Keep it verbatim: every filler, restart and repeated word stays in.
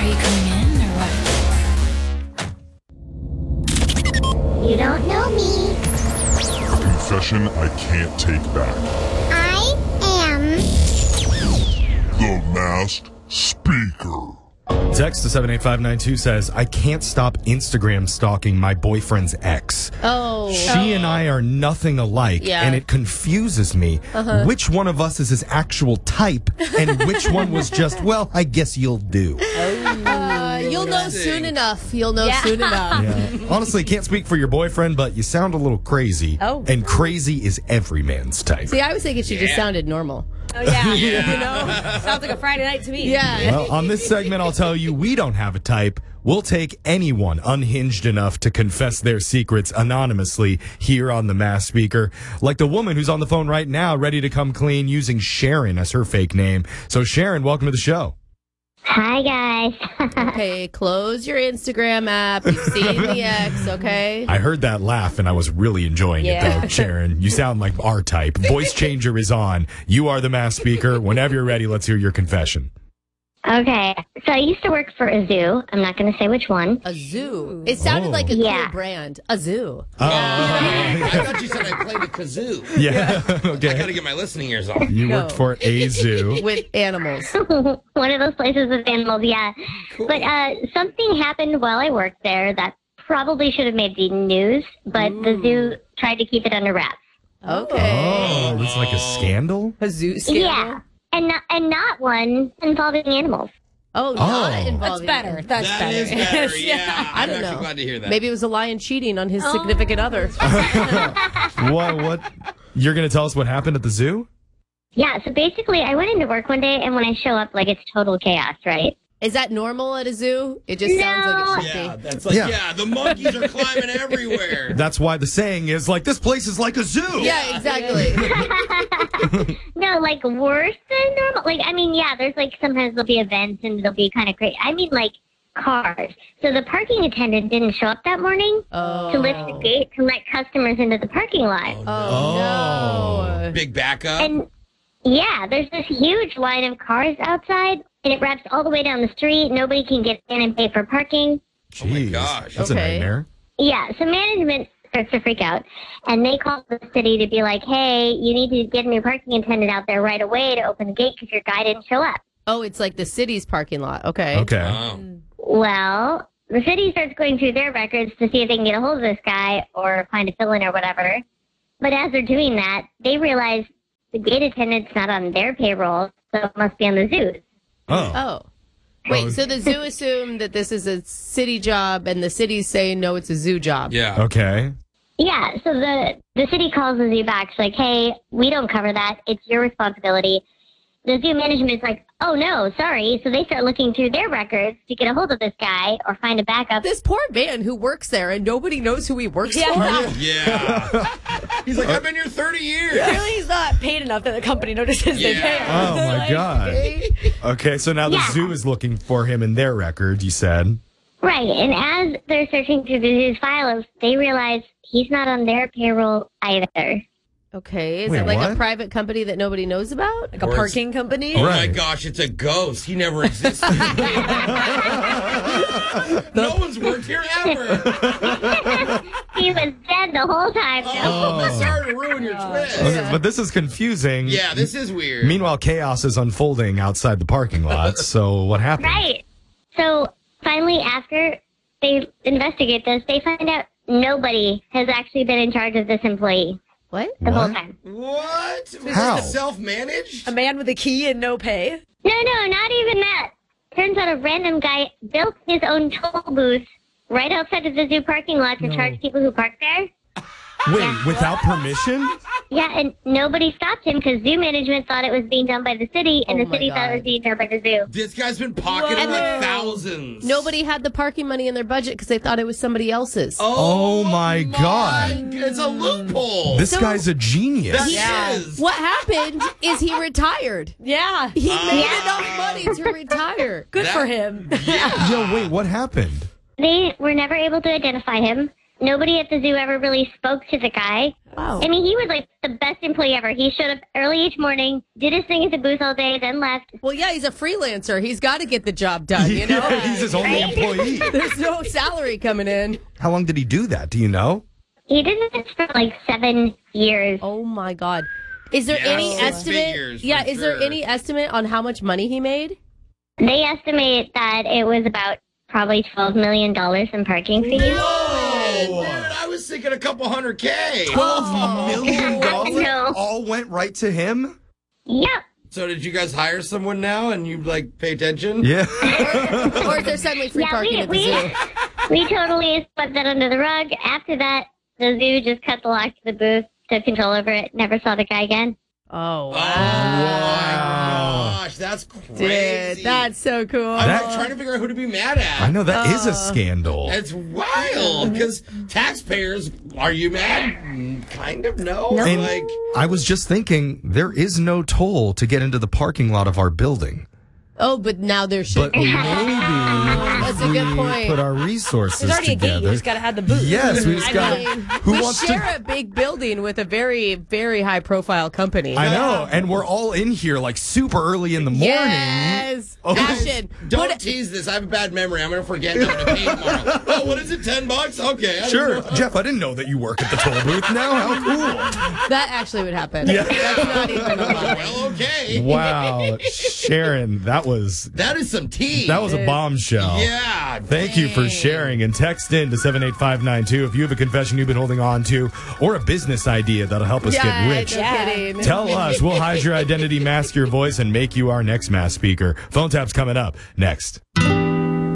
Are you coming in or what? You don't know me. Confession I can't take back. I am The Masked Speaker. Text to seven eight five nine two says, I can't stop Instagram stalking my boyfriend's ex. Oh. She and I are nothing alike, Yeah. and it confuses me Uh-huh. which one of us is his actual type and which one was just, well, I guess you'll do. Uh, you'll know soon enough. You'll know Yeah. soon enough. Yeah. Honestly, can't speak for your boyfriend, but you sound a little crazy. Oh. And crazy is every man's type. See, I was thinking she just sounded normal. Oh, yeah. You know? Sounds like a Friday night to me. Yeah. Well, on this segment, I'll tell you we don't have a type. We'll take anyone unhinged enough to confess their secrets anonymously here on the Masked Speaker. Like the woman who's on the phone right now, ready to come clean using Sharon as her fake name. So Sharon, welcome to the show. Hi, guys. Okay, close your Instagram app. You've seen the ex, okay? I heard that laugh and I was really enjoying Yeah. it though, Sharon. You sound like our type. Voice changer is on. You are the Masked Speaker. Whenever you're ready, let's hear your confession. Okay, so I used to work for a zoo. I'm not going to say which one. A zoo. It sounded Oh. like a Yeah. cool brand. A zoo. I thought you said I played a kazoo. Yeah. I got to Okay. get my listening ears off. You No. worked for a zoo. With animals. One of those places with animals, yeah. But uh, something happened while I worked there that probably should have made the news, but the zoo tried to keep it under wraps. Okay. Oh, it's like a scandal? A zoo scandal? Yeah, and not, and not one involving animals. Oh, not Oh. involving. That's better. That's That better. is better, yeah. I I'm don't actually know. glad to hear that. Maybe it was a lion cheating on his significant other. What? What? You're going to tell us what happened at the zoo? Yeah, so basically, I went into work one day, and when I show up, like, it's total chaos, right? Is that normal at a zoo? It just sounds like it should Yeah, be. that's like, Yeah. yeah. the monkeys are climbing everywhere. That's why the saying is like, this place is like a zoo. Yeah, exactly. No, like, worse than normal. Like, I mean, yeah, there's, like, sometimes there'll be events, and they'll be kind of great. I mean, like, cars. So the parking attendant didn't show up that morning Oh. to lift the gate to let customers into the parking lot. Oh, no. Big backup. And yeah, there's this huge line of cars outside, and it wraps all the way down the street. Nobody can get in and pay for parking. Oh my Jeez, gosh. That's Okay. a nightmare. Yeah, so management starts to freak out, and they call the city to be like, hey, you need to get a new parking attendant out there right away to open the gate because your guy didn't show up. Oh, it's like the city's parking lot. Okay. Okay. Oh. Well, the city starts going through their records to see if they can get a hold of this guy or find a fill-in or whatever. But as they're doing that, they realize the gate attendant's not on their payroll, so it must be on the zoo's. Oh. Oh. Wait, so the zoo assumed that this is a city job, and the city's saying, no, it's a zoo job. Yeah. Okay. Yeah, so the, the city calls the zoo back. It's like, hey, we don't cover that. It's your responsibility. The zoo management's like, oh, no, sorry. So they start looking through their records to get a hold of this guy or find a backup. This poor man who works there, and nobody knows who he works Yeah. for. Yeah. He's like, I've been here thirty years. Clearly he's not paid enough that the company notices they Yeah. pay him. Oh, my Like, God. Okay, so now the Yeah. zoo is looking for him in their records, you said. Right, and as they're searching through the zoo's files, they realize he's not on their payroll either. Okay, is Wait, it like what? a private company that nobody knows about? Like a Or it's- parking company. Oh my Right. gosh, it's a ghost. He never existed. No one's worked here ever. He was dead the whole time. Oh, sorry to ruin your twist. Okay, but this is confusing. Yeah, this is weird. Meanwhile, chaos is unfolding outside the parking lot. So what happened? Right. So finally, after they investigate this, they find out nobody has actually been in charge of this employee What? the whole What? time. What? Was How? this self-managed? A man with a key and no pay. No, no, not even that. Turns out a random guy built his own toll booth right outside of the zoo parking lot to charge people who park there. Wait, without permission? Yeah, and nobody stopped him because zoo management thought it was being done by the city, and Oh the my city thought it God. was being done by the zoo. This guy's been pocketing Whoa. like thousands. Nobody had the parking money in their budget because they thought it was somebody else's. Oh, my God. It's a loophole. This So- guy's a genius. That Yeah. is. What happened is he retired. Yeah. He made Yeah. enough money to retire. Good That- for him. Yeah. Yo, wait, what happened? They were never able to identify him. Nobody at the zoo ever really spoke to the guy. Wow. I mean, he was like the best employee ever. He showed up early each morning, did his thing at the booth all day, then left. Well, yeah, he's a freelancer. He's got to get the job done, you know? Yeah, he's his only Right? employee. There's no salary coming in. How long did he do that? Do you know? He did this for like seven years. Oh, my God. Is there Yeah, any six estimate? figures, for Yeah, is there sure. any estimate on how much money he made? They estimate that it was about probably twelve million dollars in parking fees. Whoa! Dude, I was thinking a couple hundred K. Twelve million dollars No. all went right to him. Yep. So did you guys hire someone now and you like pay attention? Yeah. Or is there suddenly free Yeah, parking we, at the we, zoo? we totally swept that under the rug. After that, the zoo just cut the lock to the booth, took control over it, never saw the guy again. Oh, Oh wow. my gosh, that's crazy. Dude, that's so cool. I'm That- trying to figure out who to be mad at. I know that is a scandal. It's wild because taxpayers, are you mad? Mm, Kind of, no. And Like, I was just thinking, there is no toll to get into the parking lot of our building. Oh, but now there should But be. maybe That's a good we point. put our resources There's already a gate. together. You just got to have the booth. Yes, we just I got. mean, Who we wants share to? a big building with a very, very high profile company. I know, and we're all in here like super early in the morning. Yes. Okay. Ashton, don't put- tease this. I have a bad memory. I'm going to forget. I'm going to pay tomorrow. Oh, what is it? Ten bucks? Okay. I didn't Sure, know. Jeff. I didn't know that you work at the toll booth now. How cool! that actually would happen. Yeah. That's not even a lie. Well, okay. Wow, Sharon, that was That is some tea. that was a bombshell. Yeah. Thank you for sharing, and text in to seven eight five nine two if you have a confession you've been holding on to or a business idea that'll help us Yeah, get rich. no kidding. Tell us. We'll hide your identity, mask your voice, and make you our next mass speaker. Phone tap's coming up next.